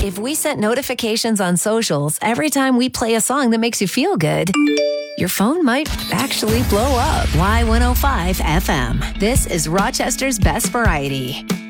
If we set notifications on socials every time we play a song that makes you feel good, your phone might actually blow up. Y105 FM. This is Rochester's Best Variety.